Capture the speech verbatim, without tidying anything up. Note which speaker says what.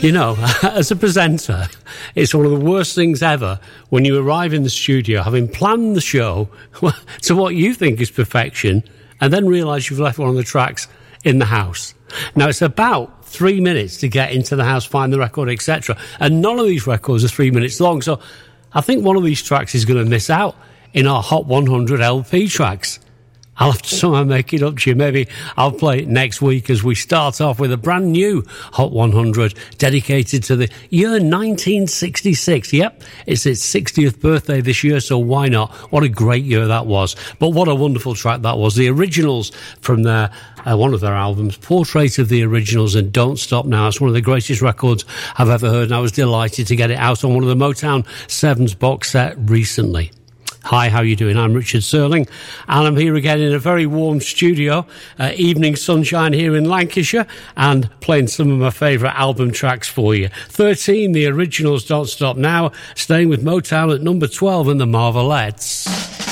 Speaker 1: You know, as a presenter, it's one of the worst things ever when you arrive in the studio having planned the show to what you think is perfection and then realise you've left one of the tracks in the house. Now, it's about three minutes to get into the house, find the record, et cetera. And none of these records are three minutes long. So I think one of these tracks is going to miss out in our Hot one hundred L P tracks. I'll have to somehow make it up to you. Maybe I'll play it next week as we start off with a brand new Hot one hundred dedicated to the year nineteen sixty-six. Yep, it's its sixtieth birthday this year, so why not? What a great year that was. But what a wonderful track that was. The Originals from their, uh, one of their albums, Portrait of the Originals and Don't Stop Now. It's one of the greatest records I've ever heard, and I was delighted to get it out on one of the Motown Sevens box set recently. Hi, how you doing? I'm Richard Serling, and I'm here again in a very warm studio, uh, evening sunshine here in Lancashire, and playing some of my favourite album tracks for you. thirteen, The Originals, Don't Stop Now, staying with Motown at number twelve and the Marvelettes.